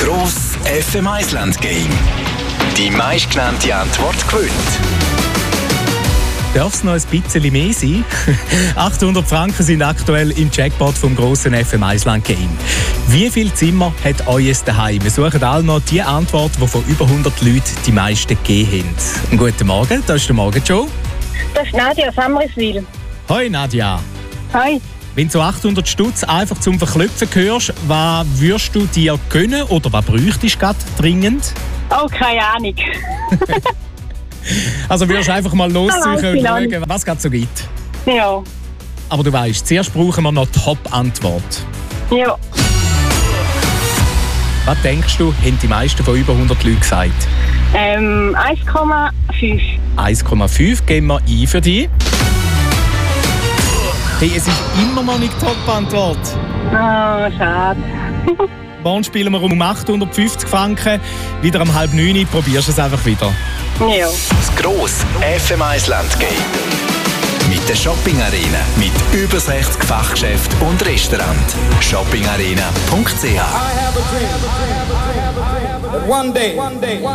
Gross FM Island Game. Die meistgenannte Antwort gewinnt. Darf es noch ein bisschen mehr sein? 800 Franken sind aktuell im Jackpot vom grossen FM Island Game. Wie viele Zimmer hat euer daheim? Wir suchen alle noch die Antwort, die von über 100 Leuten die meisten gegeben haben. Einen guten Morgen, das ist der Morgenshow. Das ist Nadia Samriswil. Hoi Nadia. Hi. Wenn du so 800 Stutz einfach zum Verklopfen hörst, was würdest du dir gönnen oder was bräuchtest du gerade dringend? Oh, keine Ahnung. Also würdest du einfach mal lossuchen und ich schauen, was es gerade so gibt. Ja. Aber du weißt, zuerst brauchen wir noch die Top-Antwort. Ja. Was denkst du, haben die meisten von über 100 Leuten gesagt? 1,5. 1,5 geben wir ein für dich. Hey, es ist immer noch nicht die Top-Antwort. Ah, schade. Morgen spielen wir um 850 Franken. Wieder um 8:30. Probierst du es einfach wieder. Ja. Das Gross FM Island Game. Mit der Shopping Arena. Mit über 60 Fachgeschäften und Restaurants. shoppingarena.ch. I have a dream. One day.